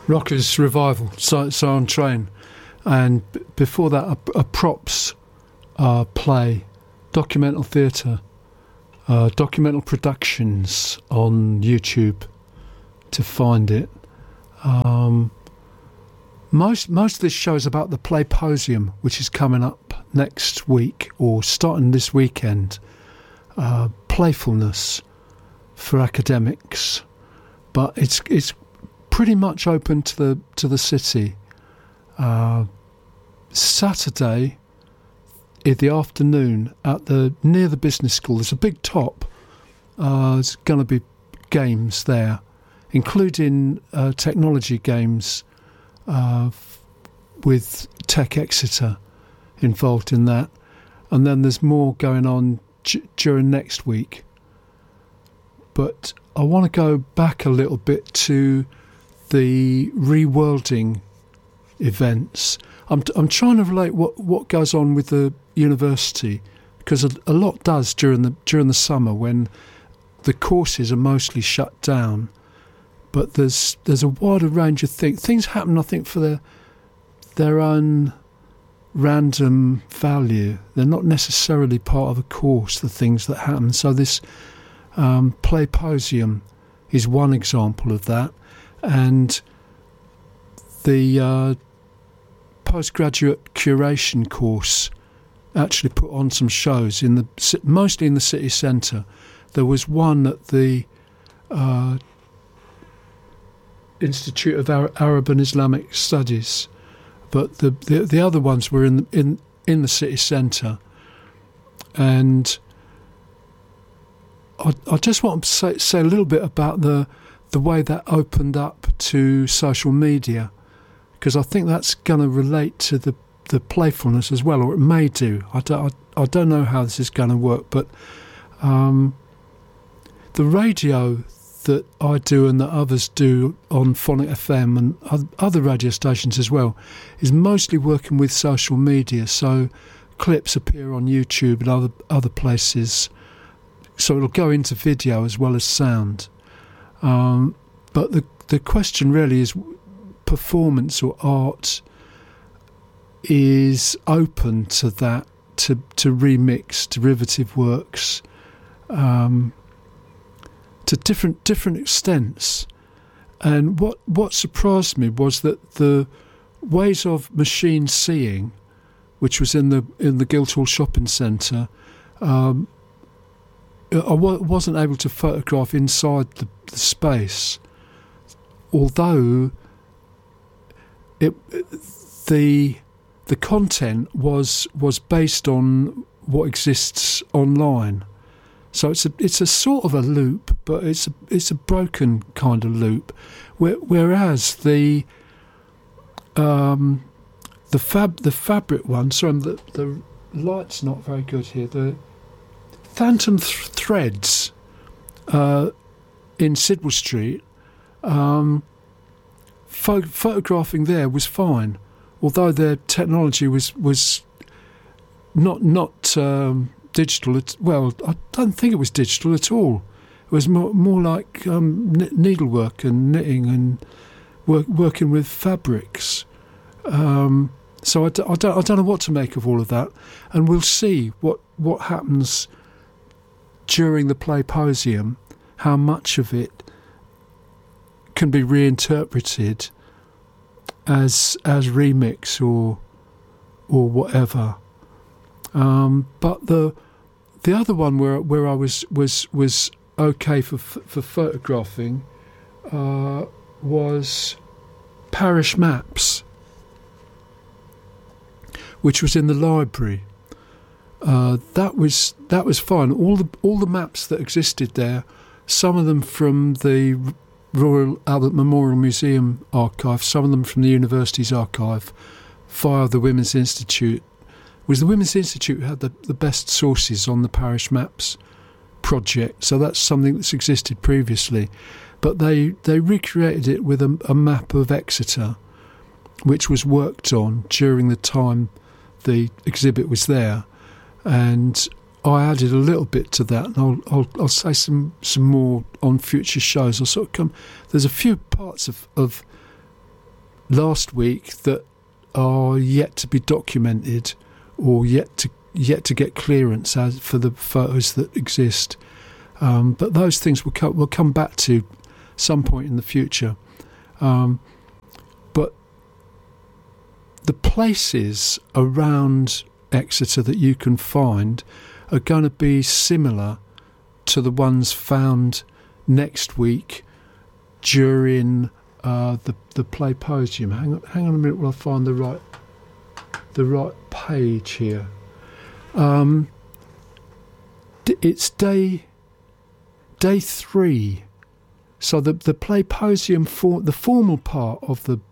Rockers Revival, so on Train, and before that a props play, documental theatre, documental productions on YouTube to find it. Most of this show is about the Playposium, which is coming up next week or starting this weekend. Playfulness for academics, but it's pretty much open to the city. Saturday in the afternoon near the business school, there's a big top. There's going to be games there, including technology games with Tech Exeter involved in that, and then there's more going on during next week. But I want to go back a little bit to the reworlding events. I'm trying to relate what goes on with the university, because a lot does during the summer when the courses are mostly shut down. But there's a wider range of things happen, I think, for their own random value. They're not necessarily part of a course, the things that happen. So this Playposium is one example of that, and the postgraduate curation course actually put on some shows mostly in the city centre. There was one at the Institute of Arab and Islamic Studies, but the other ones were in the city centre. And I just want to say a little bit about the way that opened up to social media, because I think that's going to relate to the playfulness as well, or it may do. I don't know how this is going to work, but the radio that I do and that others do on Phonic FM and other radio stations as well is mostly working with social media. So clips appear on YouTube and other places. So it'll go into video as well as sound. But the question really is, performance or art is open to that, to remix derivative works, to different extents. And what surprised me was that the Ways of Machine Seeing, which was in the Guildhall Shopping Centre, I wasn't able to photograph inside the space, although the content was based on what exists online. So it's a sort of a loop, but it's a broken kind of loop. Whereas the fabric one, sorry, the light's not very good here. The Phantom Threads in Sidwell Street, photographing there was fine, although their technology was not digital. I don't think it was digital at all. It was more like needlework and knitting and working with fabrics. So I don't know what to make of all of that, and we'll see what happens during the Playposium, how much of it can be reinterpreted as remix or whatever. But the other one where I was okay for photographing was Parish Maps, which was in the library. That was fine. All the maps that existed there, some of them from the Royal Albert Memorial Museum archive, some of them from the university's archive, via the Women's Institute. It was the Women's Institute who had the best sources on the Parish Maps project, so that's something that's existed previously. But they recreated it with a map of Exeter, which was worked on during the time the exhibit was there, and I added a little bit to that, and I'll say some more on future shows. I'll sort of there's a few parts of last week that are yet to be documented or yet to get clearance as for the photos that exist. But those things we'll come back to some point in the future. But the places around Exeter that you can find are going to be similar to the ones found next week during the Playposium. Hang on a minute while I find the right page here. It's day 3. So the Playposium, the formal part of the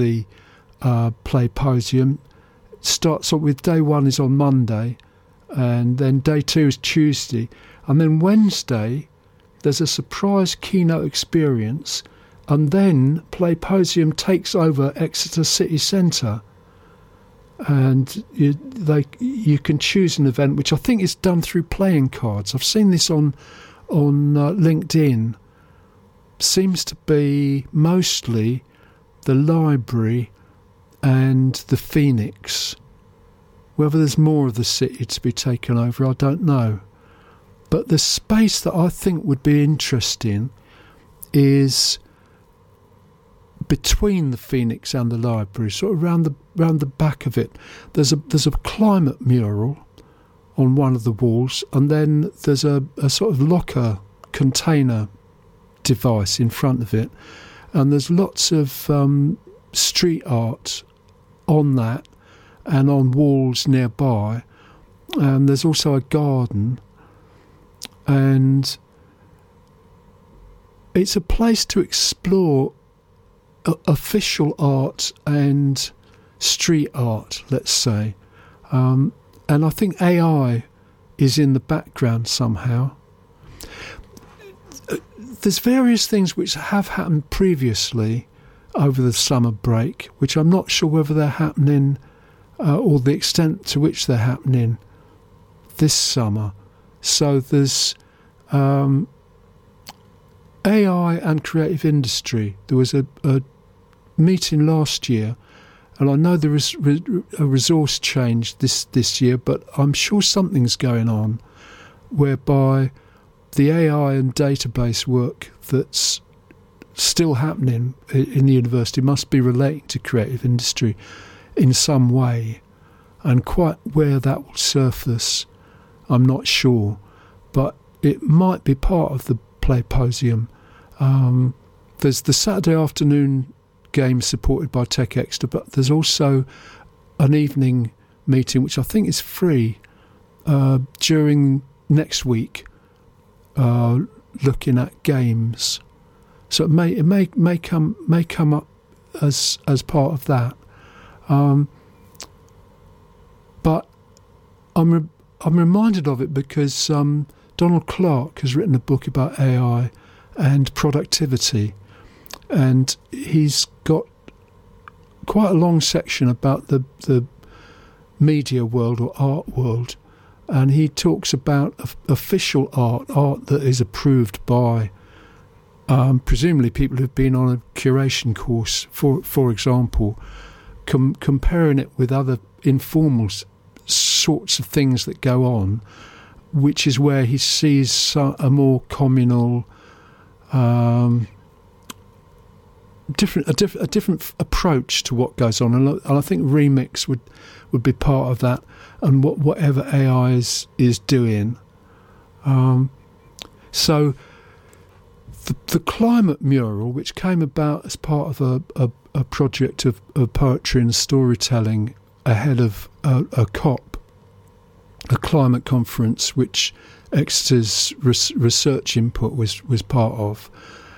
Playposium starts off with day 1 is on Monday, and then day 2 is Tuesday, and then Wednesday there's a surprise keynote experience, and then Playposium takes over Exeter City Centre, and you can choose an event which I think is done through playing cards. I've seen this on LinkedIn. Seems to be mostly the library and the Phoenix. Whether there's more of the city to be taken over, I don't know. But the space that I think would be interesting is between the Phoenix and the library, sort of around the back of it. There's a climate mural on one of the walls, and then there's a sort of locker container device in front of it, and there's lots of street art on that and on walls nearby, and there's also a garden, and it's a place to explore official art and street art, let's say, and I think AI is in the background somehow. There's various things which have happened previously over the summer break, which I'm not sure whether they're happening or the extent to which they're happening this summer. So there's AI and creative industry. There was a meeting last year, and I know there is a resource change this year, but I'm sure something's going on whereby the AI and database work that's still happening in the university must be relating to creative industry in some way, and quite where that will surface I'm not sure, but it might be part of the Playposium. There's the Saturday afternoon game supported by Tech Exeter, but there's also an evening meeting which I think is free during next week, looking at games. So it may come up as part of that, but I'm reminded of it because Donald Clark has written a book about AI and productivity, and he's got quite a long section about the media world or art world, and he talks about official art that is approved by presumably people who've been on a curation course, for example, comparing it with other informal sorts of things that go on, which is where he sees a more communal, different approach to what goes on, and I think Remix would be part of that, and whatever AI is doing. So the climate mural, which came about as part of a project of poetry and storytelling ahead of a COP, a climate conference, which Exeter's research input was part of.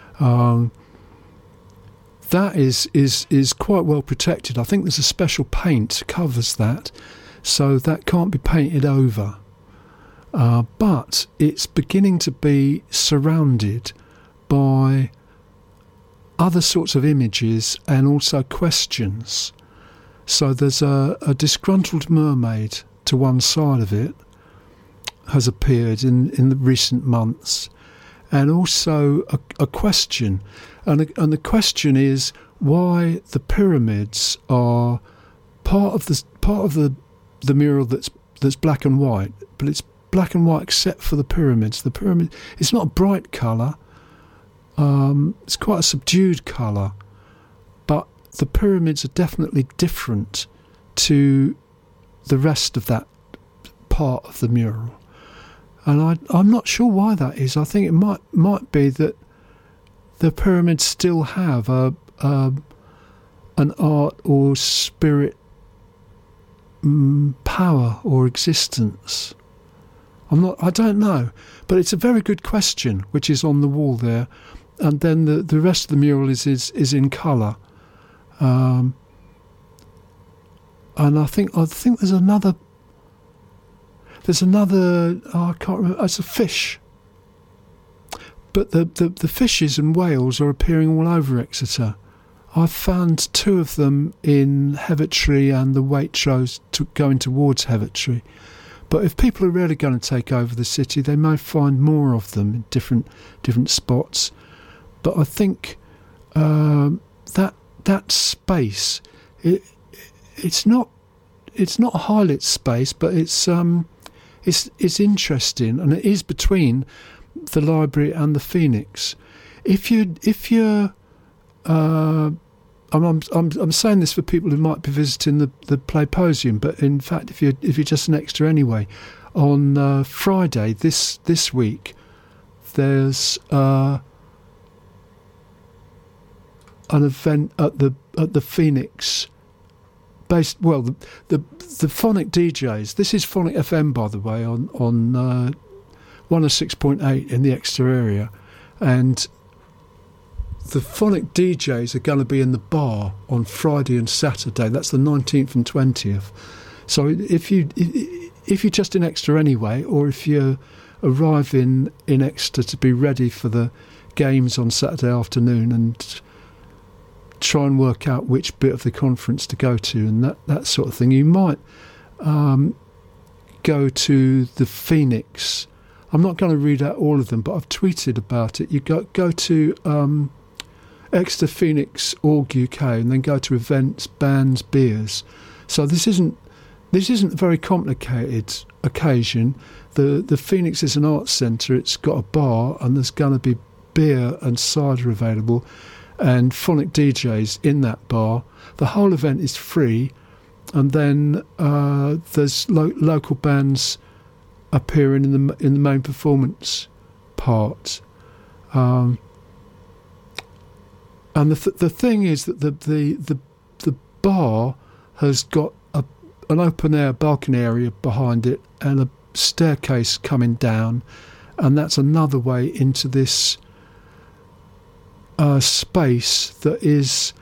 That is quite well protected. I think there's a special paint covers that, so that can't be painted over. But it's beginning to be surrounded by other sorts of images and also questions. So there's a disgruntled mermaid to one side of it has appeared in the recent months, and also a question, and the question is why the pyramids are part of the mural that's black and white, but it's black and white except for the pyramids. The pyramid, it's not a bright colour. It's quite a subdued colour, but the pyramids are definitely different to the rest of that part of the mural. And I'm not sure why that is. I think it might be that the pyramids still have an art or spirit power or existence. I don't know, but it's a very good question, which is on the wall there, and then the rest of the mural is in colour, and I think there's another. Oh, I can't remember. It's a fish, but the fishes and whales are appearing all over Exeter. I've found 2 of them in Hevertree and the Waitrose going towards Hevertree. But if people are really going to take over the city, they may find more of them in different spots. But I think that space, it's not a high-lit space, but it's interesting, and it is between the library and the Phoenix. If you're I'm saying this for people who might be visiting the Playposium, but in fact, if you're just an extra anyway, on Friday this week, there's an event at the Phoenix. The Phonic DJs. This is Phonic FM, by the way, on 106.8 in the Exeter area, and the Phonic DJs are going to be in the bar on Friday and Saturday. That's the 19th and 20th. So if you're just in Exeter anyway, or if you arrive in Exeter to be ready for the games on Saturday afternoon and try and work out which bit of the conference to go to and that sort of thing, you might go to the Phoenix. I'm not going to read out all of them, but I've tweeted about it. You go to Exeter Phoenix Org UK and then go to events, bands, beers. So this isn't a very complicated occasion. The Phoenix is an arts centre. It's got a bar and there's going to be beer and cider available and Phonic DJs in that bar. The whole event is free, and then there's local bands appearing in the main performance part. And the thing is that the bar has got an open air balcony area behind it and a staircase coming down, and that's another way into this space that is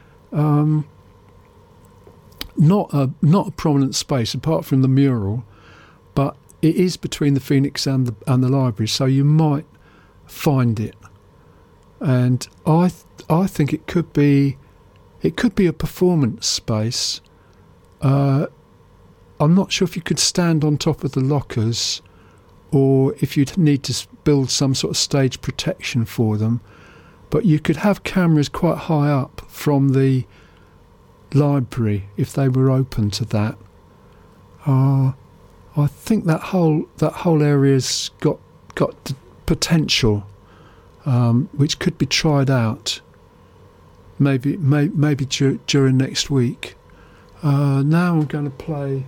not a prominent space apart from the mural, but it is between the Phoenix and the library, so you might find it. And I think it could be a performance space. I'm not sure if you could stand on top of the lockers or if you'd need to build some sort of stage protection for them, but you could have cameras quite high up from the library if they were open to that. I think that whole area's got the potential, which could be tried out. Maybe during next week. Now I'm going to play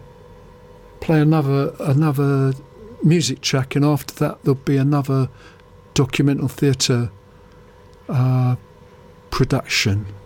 another music track, and after that there'll be another documental theatre production.